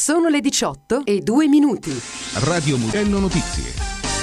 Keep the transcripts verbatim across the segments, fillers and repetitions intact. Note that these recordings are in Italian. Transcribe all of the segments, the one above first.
Sono le diciotto e due minuti. Radio Mugello Notizie.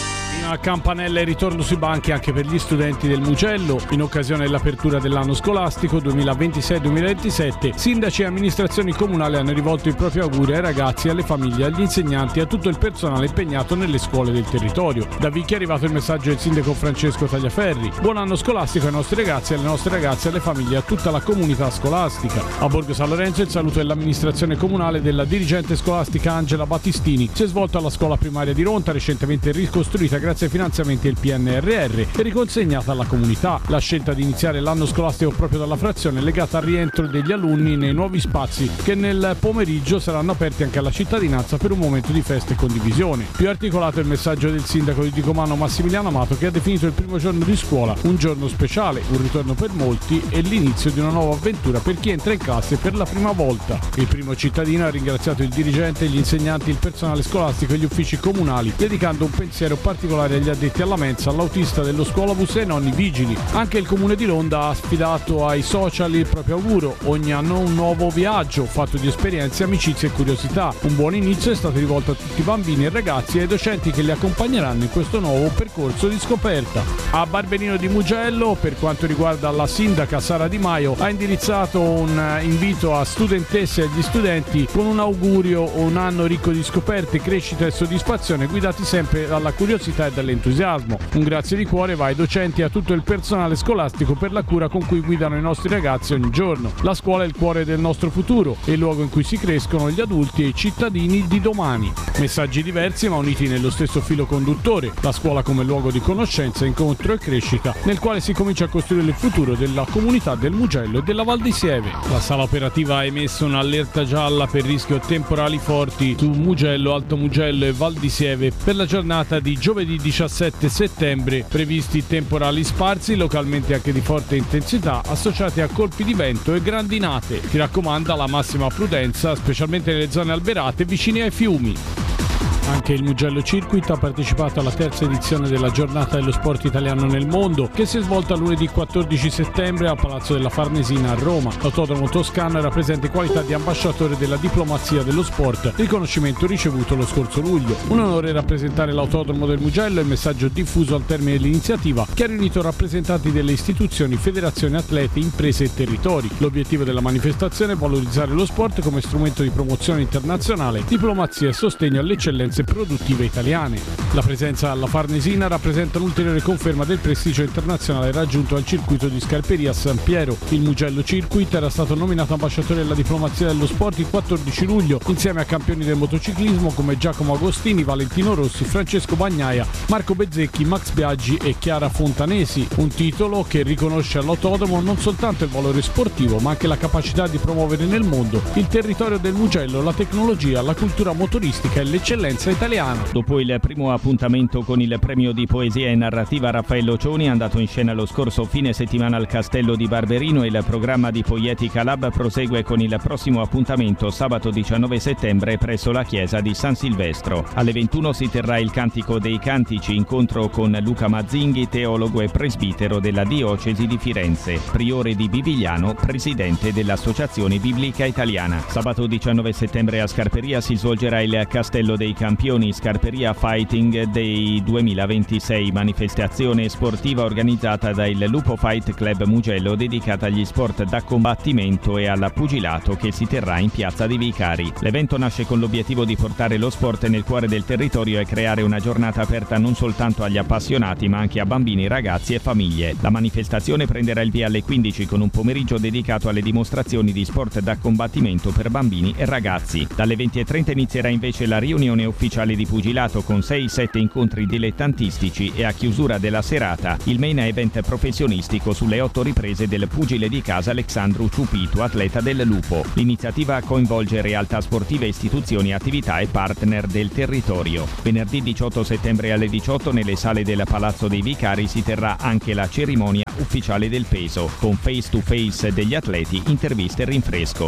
A campanella e ritorno sui banchi anche per gli studenti del Mugello in occasione dell'apertura dell'anno scolastico duemilaventisei duemilaventisette. Sindaci e amministrazioni comunali hanno rivolto i propri auguri ai ragazzi, alle famiglie, agli insegnanti e a tutto il personale impegnato nelle scuole del territorio. Da Vicchi è arrivato il messaggio del sindaco Francesco Tagliaferri: buon anno scolastico ai nostri ragazzi, alle nostre ragazze, alle famiglie e a tutta la comunità scolastica. A Borgo San Lorenzo il saluto dell'amministrazione comunale della dirigente scolastica Angela Battistini. Si è svolto alla scuola primaria di Ronta, recentemente ricostruita grazie ai finanziamenti del P N R R e riconsegnata alla comunità. La scelta di iniziare l'anno scolastico proprio dalla frazione è legata al rientro degli alunni nei nuovi spazi che nel pomeriggio saranno aperti anche alla cittadinanza per un momento di festa e condivisione. Più articolato è il messaggio del sindaco di Dicomano Massimiliano Amato, che ha definito il primo giorno di scuola un giorno speciale, un ritorno per molti e l'inizio di una nuova avventura per chi entra in classe per la prima volta. Il primo cittadino ha ringraziato il dirigente, gli insegnanti, il personale scolastico e gli uffici comunali, dedicando un pensiero particolare agli addetti alla mensa, all'autista dello scuolabus e ai nonni vigili. Anche il comune di Londra ha affidato ai social il proprio auguro: ogni anno un nuovo viaggio fatto di esperienze, amicizie e curiosità. Un buon inizio è stato rivolto a tutti i bambini e ragazzi e ai docenti che li accompagneranno in questo nuovo percorso di scoperta. A Barberino di Mugello, per quanto riguarda la sindaca Sara Di Maio, ha indirizzato un invito a studentesse e agli studenti con un augurio: un anno ricco di scoperte, crescita e soddisfazione, guidati sempre dalla curiosità e dall'entusiasmo. Un grazie di cuore va ai docenti e a tutto il personale scolastico per la cura con cui guidano i nostri ragazzi ogni giorno. La scuola è il cuore del nostro futuro, è il luogo in cui si crescono gli adulti e i cittadini di domani. Messaggi diversi ma uniti nello stesso filo conduttore: la scuola come luogo di conoscenza, incontro e crescita, nel quale si comincia a costruire il futuro della comunità del Mugello e della Val di Sieve. La sala operativa ha emesso un'allerta gialla per rischio temporali forti su Mugello, Alto Mugello e Val di Sieve per la giornata di giovedì diciassette settembre. Previsti temporali sparsi, localmente anche di forte intensità, associati a colpi di vento e grandinate. Si raccomanda la massima prudenza, specialmente nelle zone alberate vicine ai fiumi. Anche il Mugello Circuit ha partecipato alla terza edizione della Giornata dello Sport Italiano nel Mondo, che si è svolta lunedì quattordici settembre a Palazzo della Farnesina a Roma. L'autodromo toscano era presente in qualità di ambasciatore della diplomazia dello sport, riconoscimento ricevuto lo scorso luglio. Un onore rappresentare l'autodromo del Mugello e il messaggio diffuso al termine dell'iniziativa, che ha riunito rappresentanti delle istituzioni, federazioni, atleti, imprese e territori. L'obiettivo della manifestazione è valorizzare lo sport come strumento di promozione internazionale, diplomazia e sostegno alle eccellenze produttive italiane. La presenza alla Farnesina rappresenta un'ulteriore conferma del prestigio internazionale raggiunto al circuito di Scarperia a San Piero. Il Mugello Circuit era stato nominato ambasciatore della diplomazia dello sport il quattordici luglio insieme a campioni del motociclismo come Giacomo Agostini, Valentino Rossi, Francesco Bagnaia, Marco Bezzecchi, Max Biaggi e Chiara Fontanesi. Un titolo che riconosce all'autodromo non soltanto il valore sportivo ma anche la capacità di promuovere nel mondo il territorio del Mugello, la tecnologia, la cultura motoristica e l'eccellenza italiana. Dopo il primo appuntamento con il premio di poesia e narrativa Raffaello Cioni, andato in scena lo scorso fine settimana al Castello di Barberino, il programma di Poietica Lab prosegue con il prossimo appuntamento sabato diciannove settembre presso la chiesa di San Silvestro. Alle ventuno si terrà il Cantico dei Cantici, incontro con Luca Mazzinghi, teologo e presbitero della diocesi di Firenze, priore di Bivigliano, presidente dell'Associazione Biblica Italiana. Sabato diciannove settembre a Scarperia si svolgerà il Castello dei Campioni Scarperia Fighting Day duemilaventisei, manifestazione sportiva organizzata dal Lupo Fight Club Mugello dedicata agli sport da combattimento e al pugilato, che si terrà in piazza dei Vicari. L'evento nasce con l'obiettivo di portare lo sport nel cuore del territorio e creare una giornata aperta non soltanto agli appassionati ma anche a bambini, ragazzi e famiglie. La manifestazione prenderà il via alle quindici con un pomeriggio dedicato alle dimostrazioni di sport da combattimento per bambini e ragazzi. Dalle venti e trenta inizierà invece la riunione ufficiale di pugilato con sei sette incontri dilettantistici e a chiusura della serata il main event professionistico sulle otto riprese del pugile di casa Alexandru Ciupitu, atleta del Lupo. L'iniziativa coinvolge realtà sportive, istituzioni, attività e partner del territorio. Venerdì diciotto settembre alle diciotto nelle sale del Palazzo dei Vicari si terrà anche la cerimonia ufficiale del peso, con face to face degli atleti, interviste e rinfresco.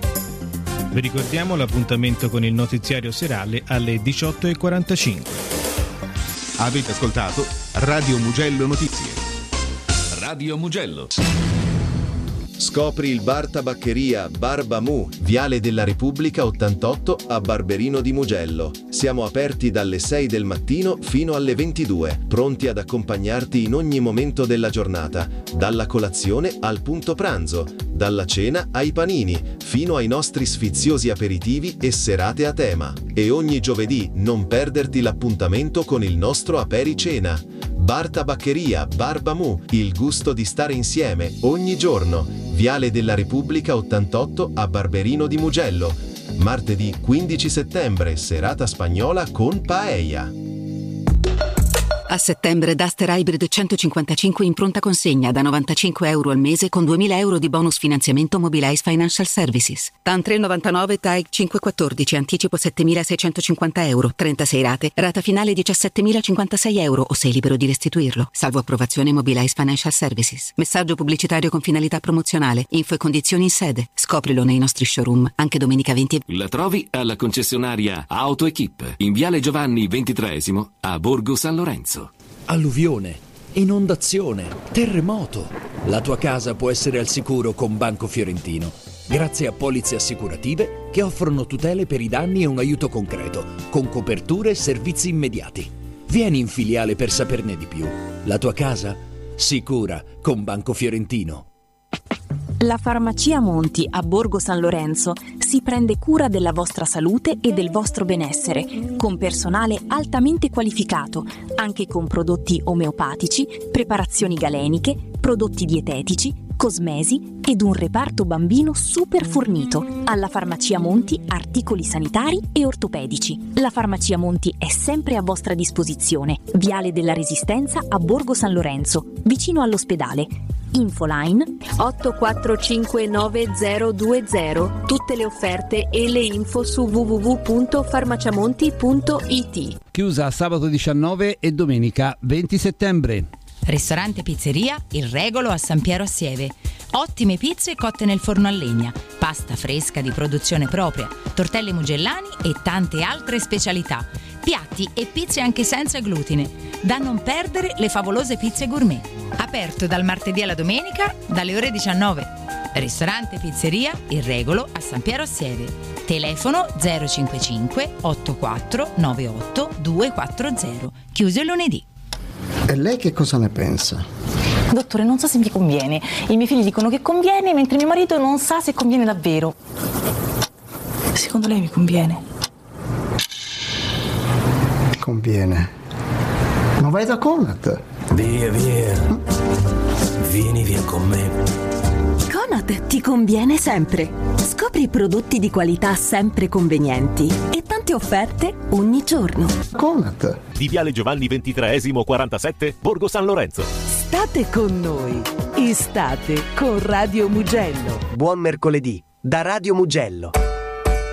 Vi ricordiamo l'appuntamento con il notiziario serale alle diciotto e quarantacinque. Avete ascoltato Radio Mugello Notizie. Radio Mugello. Scopri il bar tabaccheria Barba Mu, Viale della Repubblica ottantotto a Barberino di Mugello. Siamo aperti dalle sei del mattino fino alle ventidue, pronti ad accompagnarti in ogni momento della giornata, dalla colazione al punto pranzo, dalla cena ai panini, fino ai nostri sfiziosi aperitivi e serate a tema. E ogni giovedì non perderti l'appuntamento con il nostro apericena. Bar Tabaccheria Barba Mu, il gusto di stare insieme ogni giorno. Viale della Repubblica ottantotto a Barberino di Mugello. Martedì quindici settembre, serata spagnola con paella. A settembre Duster Hybrid centocinquantacinque in pronta consegna da novantacinque euro al mese con duemila euro di bonus finanziamento Mobilize Financial Services. T A N tre novantanove T A E cinquecentoquattordici, anticipo settemilaseicentocinquanta euro, trentasei rate, rata finale diciassettemilacinquantasei euro o sei libero di restituirlo, salvo approvazione Mobilize Financial Services. Messaggio pubblicitario con finalità promozionale. Info e condizioni in sede. Scoprilo nei nostri showroom, anche domenica venti. La trovi alla concessionaria AutoEquip in Viale Giovanni ventitreesimo a Borgo San Lorenzo. Alluvione, inondazione, terremoto. La tua casa può essere al sicuro con Banco Fiorentino, grazie a polizze assicurative che offrono tutele per i danni e un aiuto concreto, con coperture e servizi immediati. Vieni in filiale per saperne di più. La tua casa? Sicura con Banco Fiorentino. La Farmacia Monti a Borgo San Lorenzo si prende cura della vostra salute e del vostro benessere, con personale altamente qualificato, anche con prodotti omeopatici, preparazioni galeniche, prodotti dietetici, cosmesi ed un reparto bambino super fornito. Alla Farmacia Monti articoli sanitari e ortopedici. La Farmacia Monti è sempre a vostra disposizione. Viale della Resistenza a Borgo San Lorenzo, vicino all'ospedale. Infoline otto quattro cinque nove zero due zero. Tutte le offerte e le info su w w w punto farmaciamonti punto i t. Chiusa sabato diciannove e domenica venti settembre. Ristorante Pizzeria Il Regolo a San Piero a Sieve. Ottime pizze cotte nel forno a legna, pasta fresca di produzione propria, tortelli mugellani e tante altre specialità. Piatti e pizze anche senza glutine. Da non perdere le favolose pizze gourmet. Aperto dal martedì alla domenica dalle ore diciannove. Ristorante Pizzeria Il Regolo a San Piero a Sieve. Telefono zero cinquantacinque ottantaquattro novantotto duecentoquaranta. Chiuso il lunedì. E lei che cosa ne pensa? Dottore, non so se mi conviene. I miei figli dicono che conviene, mentre mio marito non sa se conviene davvero. Secondo lei mi conviene? Conviene. Ma vai da Conad. Via, via. Vieni via con me. Conad ti conviene sempre. Scopri prodotti di qualità sempre convenienti e tante offerte ogni giorno. Conad. Di Viale Giovanni ventitreesimo quarantasette, Borgo San Lorenzo. State con noi. Estate con Radio Mugello. Buon mercoledì da Radio Mugello.